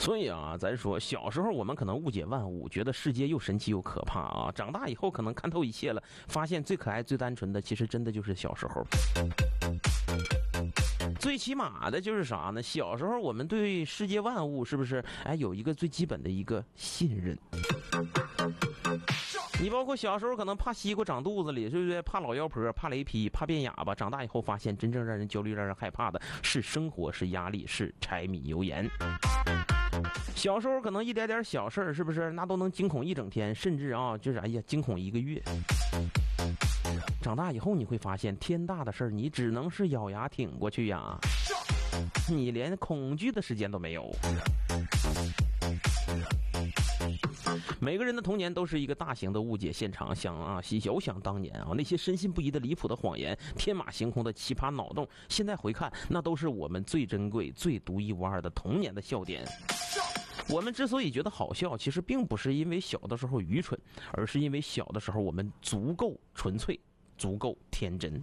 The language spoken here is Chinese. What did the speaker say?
所以啊，咱说小时候我们可能误解万物，觉得世界又神奇又可怕啊。长大以后可能看透一切了，发现最可爱最单纯的其实真的就是小时候。最起码的就是啥呢？小时候我们对世界万物是不是有一个最基本的一个信任？你包括小时候可能怕西瓜长肚子里，对不对？怕老妖婆，怕雷劈，怕变哑巴。长大以后发现，真正让人焦虑、让人害怕的是生活，是压力，是柴米油盐。小时候可能一点点小事儿，是不是那都能惊恐一整天，甚至就是惊恐1个月。长大以后你会发现，天大的事儿你只能是咬牙挺过去呀，你连恐惧的时间都没有。每个人的童年都是一个大型的误解现场，遥想当年那些深信不疑的离谱的谎言，天马行空的奇葩脑洞，现在回看，那都是我们最珍贵、最独一无二的童年的笑点。我们之所以觉得好笑，其实并不是因为小的时候愚蠢，而是因为小的时候我们足够纯粹，足够天真。